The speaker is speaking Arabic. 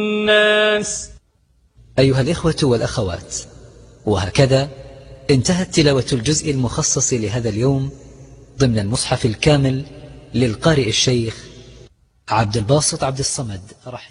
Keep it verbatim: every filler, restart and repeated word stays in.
الناس. أيها الإخوة والأخوات، وهكذا انتهت تلاوة الجزء المخصص لهذا اليوم ضمن المصحف الكامل للقارئ الشيخ عبد الباسط عبد الصمد رحمه